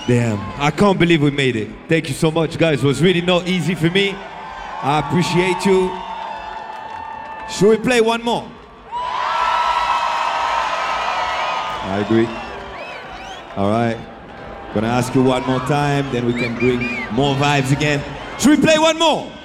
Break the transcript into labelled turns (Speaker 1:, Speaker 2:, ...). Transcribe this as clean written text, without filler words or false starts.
Speaker 1: Damn, I can't believe we made it. Thank you so much, guys. It was really not easy for me. I appreciate you. Should we play one more? I agree. All right. Gonna ask you one more time, then we can bring more vibes again. Should we play one more?